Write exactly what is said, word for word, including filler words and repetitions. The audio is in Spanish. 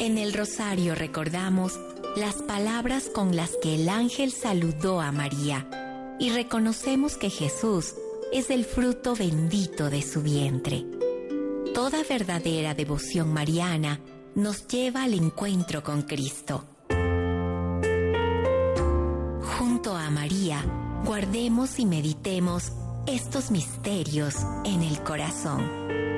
En el rosario recordamos las palabras con las que el ángel saludó a María y reconocemos que Jesús es el fruto bendito de su vientre. Toda verdadera devoción mariana nos lleva al encuentro con Cristo. Junto a María, guardemos y meditemos estos misterios en el corazón.